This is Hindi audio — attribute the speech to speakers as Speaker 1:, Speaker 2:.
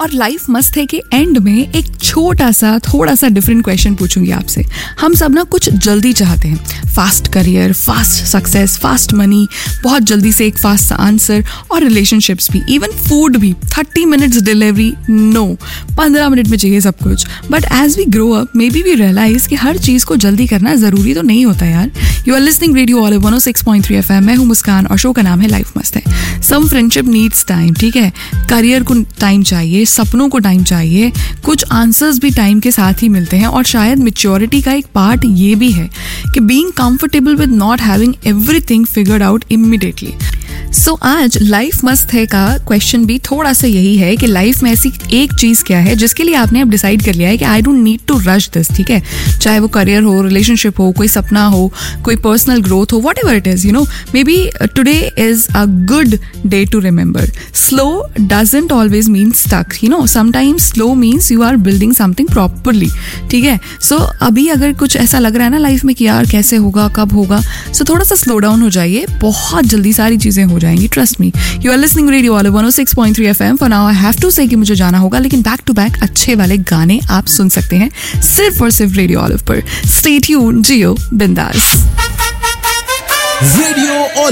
Speaker 1: और लाइफ मस्त है के एंड में एक छोटा सा थोड़ा सा डिफरेंट क्वेश्चन पूछूंगी आपसे। हम सब ना कुछ जल्दी चाहते हैं, fast career, fast success, fast money, बहुत जल्दी से एक फास्ट सा आंसर, और रिलेशनशिप्स भी, इवन फूड भी, 30 मिनट्स डिलीवरी नो, 15 मिनट में चाहिए सब कुछ। But as we grow up may be we realise कि हर चीज़ को जल्दी करना ज़रूरी तो नहीं होता यार। You are listening radio olive 106.3 FM। मैं हूँ मुस्कान और शो का नाम है लाइफ मस्त है। सम फ्रेंडशिप नीड्स टाइम, ठीक है, करियर को टाइम चाहिए, सपनों को टाइम चाहिए, कुछ आंसर्स भी टाइम के साथ ही मिलते हैं। और शायद मैच्योरिटी का एक पार्ट ये भी है कि being comfortable with not having everything figured out immediately. सो आज लाइफ मस्त है का क्वेश्चन भी थोड़ा सा यही है कि लाइफ में ऐसी एक चीज़ क्या है जिसके लिए आपने अब डिसाइड कर लिया है कि I don't need to rush this, ठीक है, चाहे वो करियर हो, रिलेशनशिप हो, कोई सपना हो, कोई पर्सनल ग्रोथ हो, what ever it is, you know, may be today is a good day to remember slow doesn't always mean stuck, you know, sometimes slow means you are building something properly, ठीक है। सो अभी अगर कुछ ऐसा लग रहा है ना लाइफ में कि यार कैसे होगा, कब होगा, सो थोड़ा सा स्लो डाउन हो जाइए, बहुत जल्दी सारी चीज़ें हो जाएंगी, trust me. You are listening radio olive 106.3 FM। For now I have to से कि मुझे जाना होगा, लेकिन बैक टू बैक अच्छे वाले गाने आप सुन सकते हैं सिर्फ और सिर्फ रेडियो ऑलिव पर। स्टे ट्यून्ड, जियो बिंदास।
Speaker 2: रेडियो